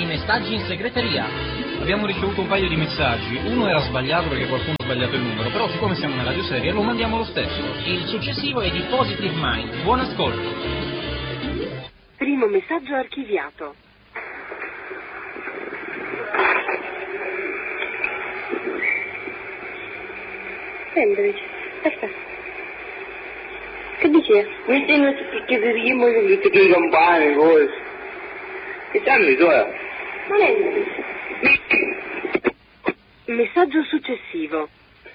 i messaggi in segreteria. Abbiamo ricevuto un paio di messaggi, uno era sbagliato perché qualcuno ha sbagliato il numero, però siccome siamo una radioserie lo mandiamo lo stesso. Il successivo è di Positive Mind. Buon ascolto. Primo messaggio archiviato. Sandwich, aspetta. Che dici? Mi tengo che vedremo che ti campane, voi. Che sanno tu? Non è. Messaggio successivo.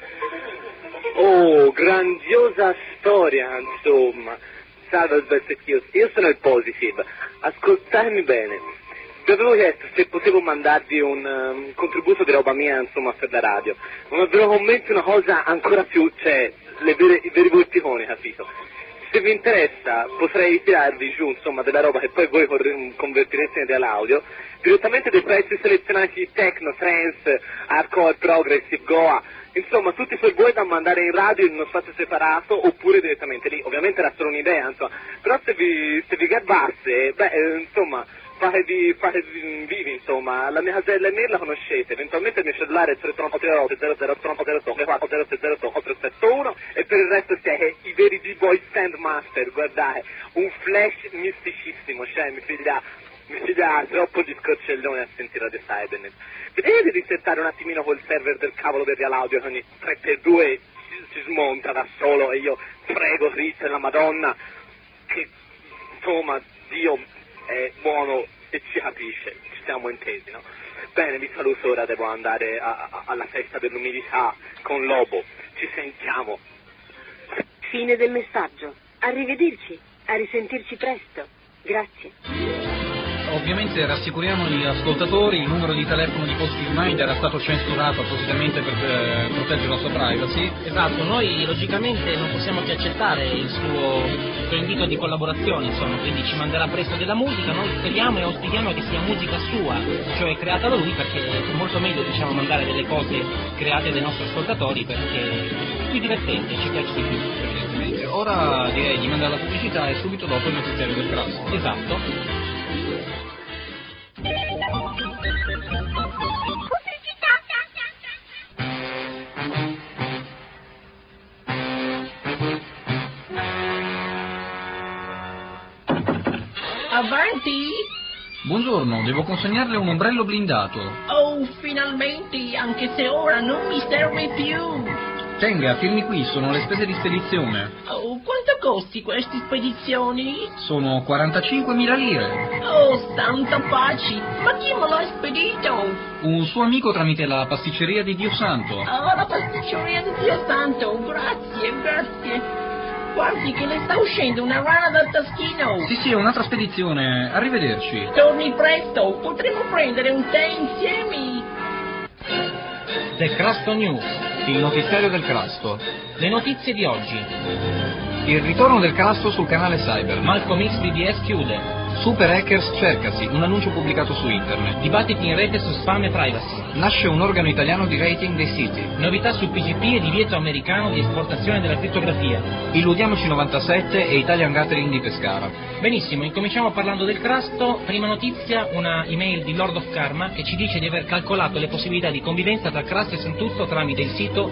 Oh, grandiosa storia, insomma. Salve Alberto Chios, io sono il Positive. Ascoltatemi bene. Vi avevo chiesto se potevo mandarvi un contributo di roba mia, insomma, per la radio. Ma ve lo commento una cosa ancora più, cioè, i veri volticoni, capito? Se vi interessa, potrei tirarvi giù, insomma, della roba che poi voi convertirete nell'audio, direttamente dei pezzi selezionati techno, trance, hardcore, progressive, goa, insomma, tutti quei voi da mandare in radio in uno spazio separato, oppure direttamente lì. Ovviamente era solo un'idea, insomma, però se vi garbasse, insomma, fatevi vivi, insomma, la mia casella email la conoscete, eventualmente il mio cellulare è 398 e per il resto siete i veri D-Boy Sandmaster, guardate, un flash misticissimo, cioè mi figlia troppo di scorcellone a sentire Radio Cybernet. Vedete di settare un attimino col server del cavolo per l'audio che ogni 3x2 si smonta da solo e io prego Cristo e la Madonna che, insomma, Dio è buono e ci capisce, ci siamo intesi, no? Bene, vi saluto ora, devo andare alla festa dell'umidità con Lobo, ci sentiamo. Fine del messaggio. Arrivederci, a risentirci presto. Grazie. Ovviamente rassicuriamo gli ascoltatori, il numero di telefono di Positive Mind era stato censurato appositamente per proteggere la sua privacy. Esatto, noi logicamente non possiamo che accettare il suo invito di collaborazione, insomma, quindi ci manderà presto della musica, noi speriamo e auspichiamo che sia musica sua, cioè creata da lui, perché è molto meglio, diciamo, mandare delle cose create dai nostri ascoltatori, perché è più divertente, ci piace di più. Evidentemente. Ora direi di mandare la pubblicità e subito dopo il notiziario del Crasso. Esatto. Avanti! Buongiorno, devo consegnarle un ombrello blindato. Oh, finalmente, anche se ora non mi serve più. Tenga, firmi qui, sono le spese di spedizione. Oh, quanto costi queste spedizioni? Sono 45.000 lire. Oh, santa pace, ma chi me l'ha spedito? Un suo amico tramite la pasticceria di Dio Santo. Oh, la pasticceria di Dio Santo, grazie. Guardi che le sta uscendo una rana dal taschino. Sì, è un'altra spedizione. Arrivederci. Torni presto, potremo prendere un tè insieme. The Crasto News, il notiziario del Crasto. le notizie di oggi. Il ritorno del Crasto sul canale Cyber. Malcolm X BDS chiude. Super hackers cercasi, un annuncio pubblicato su internet. Dibattiti in rete su spam e privacy. Nasce un organo italiano di rating dei siti. Novità sul PGP e divieto americano di esportazione della crittografia. Illudiamoci 97 e Italian Gathering di Pescara. Benissimo, incominciamo parlando del Crasto. Prima notizia, una email di Lord of Karma che ci dice di aver calcolato le possibilità di convivenza tra Crasto e Santuzzo tramite il sito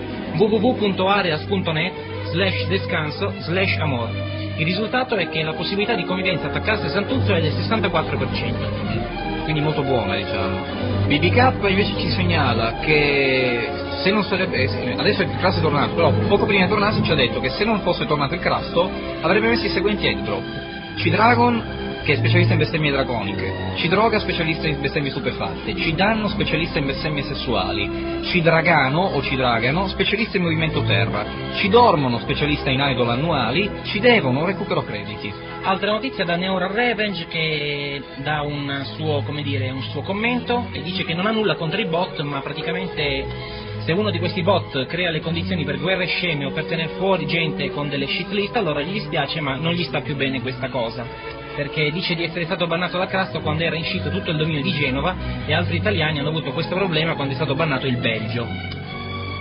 www.areas.net/descanso/amor. Il risultato è che la possibilità di convivenza tra Crasto e Santuzzo è del 64%. Quindi molto buona, diciamo. BBK invece ci segnala che se non sarebbe, adesso il Crasto è tornato, però poco prima di tornarsi ci ha detto che se non fosse tornato il Crasto avrebbe messo i seguenti entro: C-Dragon, che è specialista in bestemmie draconiche, C-Droga, specialista in bestemmie stupefatte, C-Danno, specialista in bestemmie sessuali, C-Dragano o C-Dragano, specialista in movimento terra, C-Dormono, specialista in idol annuali, C-Devono, recupero crediti. Altra notizia da Neural Revenge che dà un suo commento e dice che non ha nulla contro i bot, ma praticamente se uno di questi bot crea le condizioni per guerre sceme o per tenere fuori gente con delle shitlist, allora gli dispiace, ma non gli sta più bene questa cosa, perché dice di essere stato bannato da Crasto quando era uscito tutto il dominio di Genova e altri italiani hanno avuto questo problema quando è stato bannato il Belgio.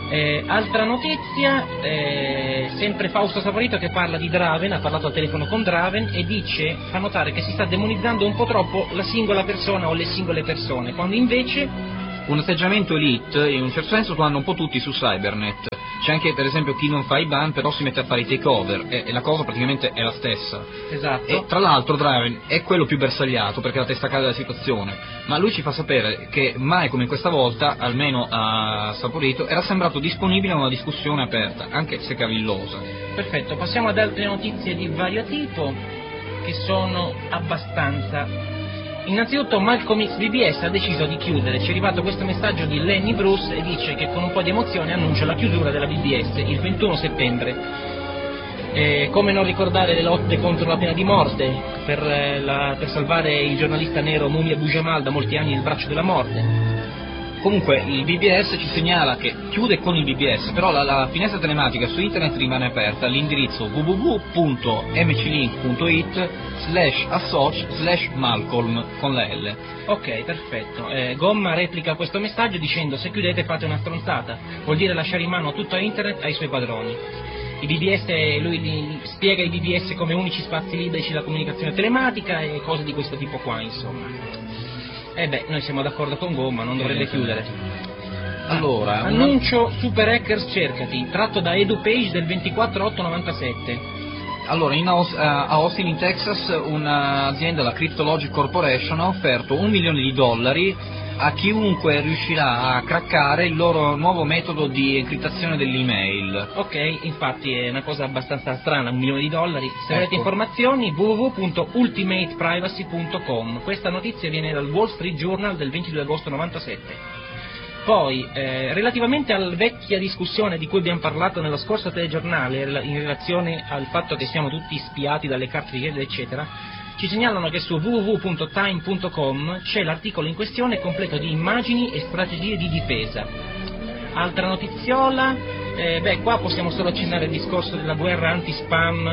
Altra notizia, sempre Fausto Saporito che parla di Draven, ha parlato al telefono con Draven e fa notare che si sta demonizzando un po' troppo la singola persona o le singole persone, quando invece un atteggiamento elite in un certo senso lo hanno un po' tutti su Cybernet. C'è anche per esempio chi non fa i ban però si mette a fare i takeover e la cosa praticamente è la stessa. Esatto. E tra l'altro Draven è quello più bersagliato perché è la testa calda della situazione, ma lui ci fa sapere che mai come questa volta, almeno a Saporito, era sembrato disponibile a una discussione aperta, anche se cavillosa. Perfetto, passiamo ad altre notizie di vario tipo che sono abbastanza. Innanzitutto Malcolm X BBS ha deciso di chiudere, ci è arrivato questo messaggio di Lenny Bruce e dice che con un po' di emozione annuncia la chiusura della BBS il 21 settembre. Come non ricordare le lotte contro la pena di morte per salvare il giornalista nero Mumia Bujamal da molti anni nel braccio della morte. Comunque il BBS ci segnala che chiude con il BBS, però la finestra telematica su internet rimane aperta all'indirizzo www.mclink.it/assoc/Malcolm con la L. Ok, perfetto. Gomma replica questo messaggio dicendo: se chiudete fate una stronzata, vuol dire lasciare in mano tutto internet ai suoi padroni. I BBS, lui spiega i BBS come unici spazi liberi della comunicazione telematica e cose di questo tipo qua, insomma. Noi siamo d'accordo con Gomma, non dovrebbe chiudere. Allora, annuncio Super Hackers Cercati, tratto da EduPage del 24/8/97. Allora, a Austin in Texas un'azienda, la Cryptologic Corporation, ha offerto $1 milione a chiunque riuscirà a craccare il loro nuovo metodo di encriptazione dell'email. Ok, infatti è una cosa abbastanza strana, $1 milione. Se volete Ecco. informazioni www.ultimateprivacy.com. Questa notizia viene dal Wall Street Journal del 22 agosto 97. Poi, relativamente alla vecchia discussione di cui abbiamo parlato nello scorso telegiornale in relazione al fatto che siamo tutti spiati dalle carte di credito eccetera, ci segnalano che su www.time.com c'è l'articolo in questione completo di immagini e strategie di difesa. Altra notiziola, qua possiamo solo accennare il discorso della guerra anti-spam,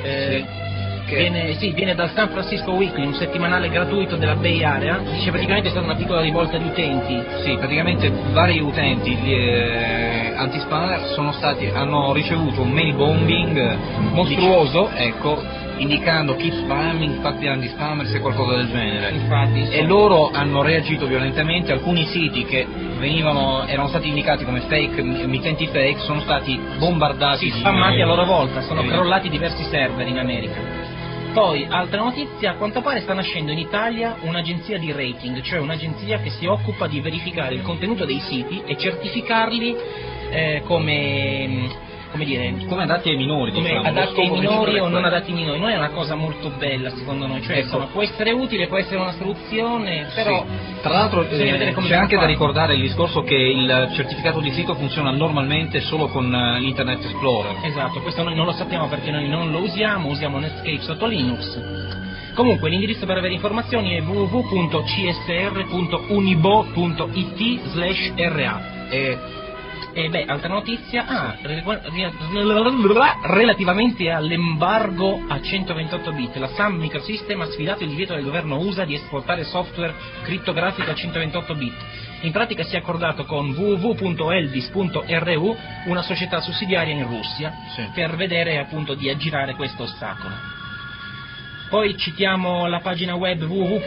viene dal San Francisco Weekly, un settimanale gratuito della Bay Area, dice praticamente è stata una piccola rivolta di utenti. Sì, praticamente vari utenti anti-spammer hanno ricevuto un mail bombing mostruoso, ecco, indicando keep spamming, fatti anti-spammers e qualcosa del genere. Infatti, e loro hanno reagito violentemente. Alcuni siti che erano stati indicati come fake, emittenti fake, sono stati bombardati, spammati a loro volta, sono crollati diversi server in America. Poi, altra notizia, a quanto pare sta nascendo in Italia un'agenzia di rating, cioè un'agenzia che si occupa di verificare il contenuto dei siti e certificarli come adatti ai minori, come adatti ai minori o non adatti ai minori. Non è una cosa molto bella secondo noi, cioè insomma, può essere utile, può essere una soluzione, però sì. Tra l'altro c'è anche da ricordare il discorso che il certificato di sito funziona normalmente solo con l'Internet Explorer. Esatto, questo noi non lo sappiamo perché noi non lo usiamo Netscape sotto Linux. Comunque l'indirizzo per avere informazioni è www.csr.unibo.it/ra. Altra notizia, relativamente all'embargo a 128 bit, la Sun Microsystem ha sfidato il divieto del governo USA di esportare software crittografico a 128 bit. In pratica si è accordato con www.elbis.ru, una società sussidiaria in Russia, per vedere appunto di aggirare questo ostacolo. Poi citiamo la pagina web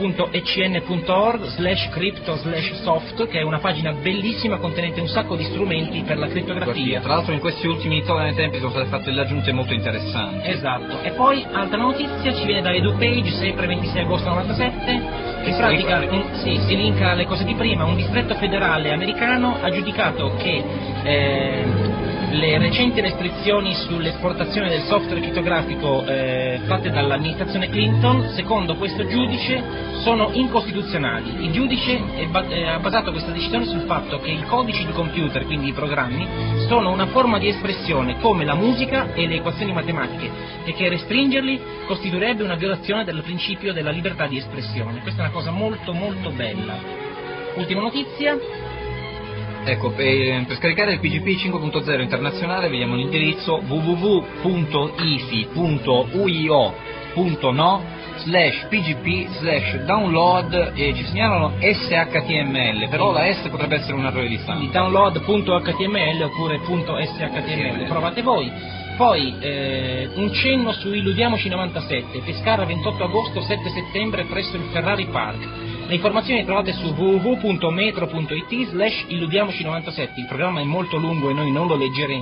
www.ecn.org/crypto/soft, che è una pagina bellissima contenente un sacco di strumenti per la crittografia. Tra l'altro in questi ultimi tempi sono state fatte delle aggiunte molto interessanti. Esatto. E poi altra notizia ci viene da EduPage, sempre 26 agosto 97, che in pratica si linka alle cose di prima. Un distretto federale americano ha giudicato che le recenti restrizioni sull'esportazione del software crittografico fatte dall'amministrazione Clinton, secondo questo giudice, sono incostituzionali. Il giudice ha basato questa decisione sul fatto che i codici di computer, quindi i programmi, sono una forma di espressione come la musica e le equazioni matematiche e che restringerli costituirebbe una violazione del principio della libertà di espressione. Questa è una cosa molto molto bella. Ultima notizia. Ecco, per scaricare il PGP 5.0 internazionale vediamo l'indirizzo www.ifi.uio.no /pgp/download e ci segnalano SHTML, però la S potrebbe essere un errore di stampa. Quindi download.html oppure .shtml, provate voi. Poi un cenno su Illudiamoci 97, Pescara 28 agosto 7 settembre presso il Ferrari Park. Le informazioni le trovate su www.metro.it/illudiamoci97. Il programma è molto lungo e noi non lo leggeremo.